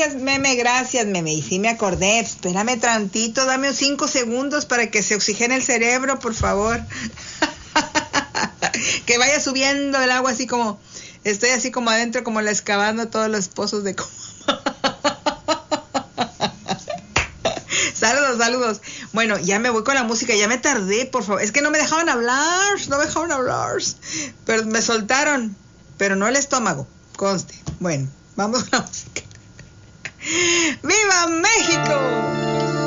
gracias, meme. Y sí me acordé, espérame tantito, dame 5 segundos para que se oxigene el cerebro, por favor. Que vaya subiendo el agua así como, estoy así como adentro, como la excavando todos los pozos de... Saludos. Bueno, ya me voy con la música, ya me tardé, por favor. Es que no me dejaban hablar. Pero me soltaron, pero no el estómago, conste. Bueno, vamos a la música. ¡Viva México!